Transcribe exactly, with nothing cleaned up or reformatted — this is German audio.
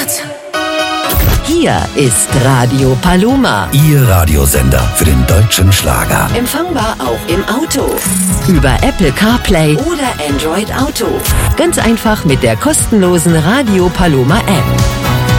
Hit. Hier ist Radio Paloma. Ihr Radiosender für den deutschen Schlager. Empfangbar auch im Auto. Über Apple CarPlay oder Android Auto. Ganz einfach mit der kostenlosen Radio Paloma App.